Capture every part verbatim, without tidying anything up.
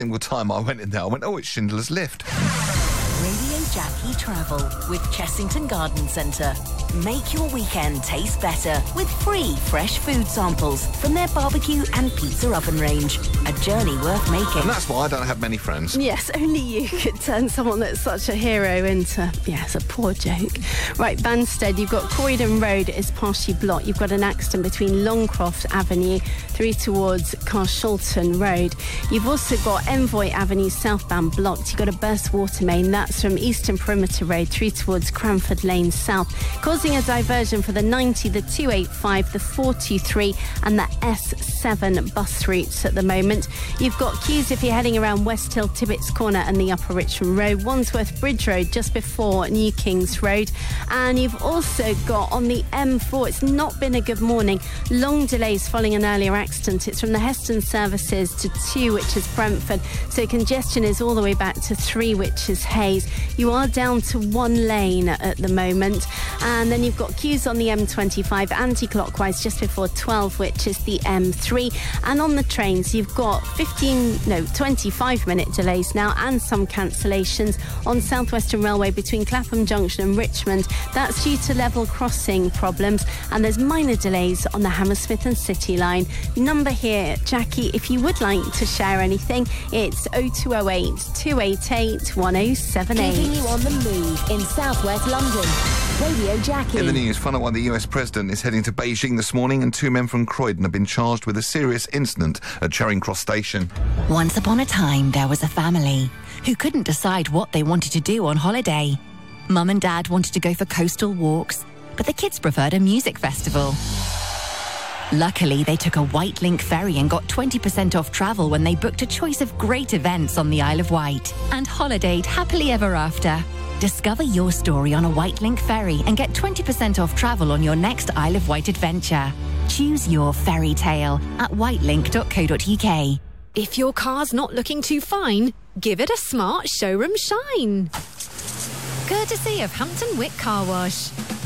single time I went in there, I went, oh, it's Schindler's Lift. Radio Jackie Travel with Chessington Garden Centre. Make your weekend taste better with free fresh food samples from their barbecue and pizza oven range. A journey worth making. And that's why I don't have many friends. Yes, only you could turn someone that's such a hero into, yes, a poor joke. Right, Banstead, you've got Croydon Road is partially blocked. You've got an accident between Longcroft Avenue through towards Carshalton Road. You've also got Envoy Avenue southbound blocked. You've got a burst water main. That's from Eastern Perimeter Road through towards Cranford Lane South, causing a diversion for the ninety, the two eighty-five, the four two three and the S seven bus routes at the moment. You've got queues if you're heading around West Hill, Tibbets Corner and the Upper Richmond Road, Wandsworth Bridge Road just before New Kings Road. And you've also got on the M four, it's not been a good morning, long delays following an earlier accident. It's from the Heston services to two, which is Brentford, so congestion is all the way back to three, which is Hayes. You are down to one lane at the moment. And then you've got queues on the M twenty-five anti-clockwise just before twelve, which is the M three. And on the trains, you've got fifteen, no, twenty-five minute delays now and some cancellations on South Western Railway between Clapham Junction and Richmond. That's due to level crossing problems. And there's minor delays on the Hammersmith and City line. Number here, Jackie, if you would like to share anything, it's oh two oh eight, two eight eight, one oh seven eight. Keeping you on the move in southwest London. Radio Jackie. In the news, find out why the U S president is heading to Beijing this morning, and two men from Croydon have been charged with a serious incident at Charing Cross Station. Once upon a time, there was a family who couldn't decide what they wanted to do on holiday. Mum and Dad wanted to go for coastal walks, but the kids preferred a music festival. Luckily, they took a White Link ferry and got twenty percent off travel when they booked a choice of great events on the Isle of Wight and holidayed happily ever after. Discover your story on a White Link ferry and get twenty percent off travel on your next Isle of Wight adventure. Choose your fairy tale at whitelink dot co dot uk. If your car's not looking too fine, give it a smart showroom shine. Courtesy of Hampton Wick Car Wash.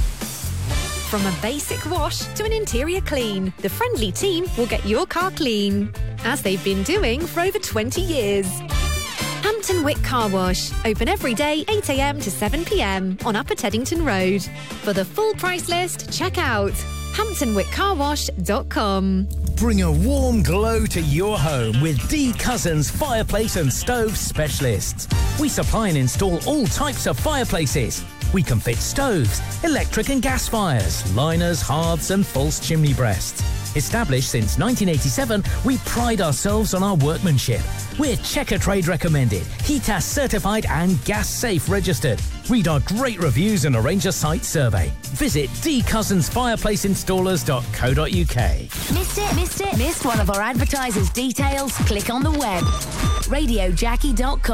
From a basic wash to an interior clean, the friendly team will get your car clean, as they've been doing for over twenty years. Hampton Wick Car Wash, open every day eight a m to seven p m on Upper Teddington Road. For the full price list, check out hampton wick car wash dot com. Bring a warm glow to your home with D Cousins Fireplace and Stove Specialists. We supply and install all types of fireplaces. We can fit stoves, electric and gas fires, liners, hearths and false chimney breasts. Established since nineteen eighty-seven, we pride ourselves on our workmanship. We're Checker Trade recommended, HETAS certified and gas safe registered. Read our great reviews and arrange a site survey. Visit d cousins fireplace installers dot co dot uk. Missed it? Missed it? Missed one of our advertisers' details? Click on the web. radio jackie dot com.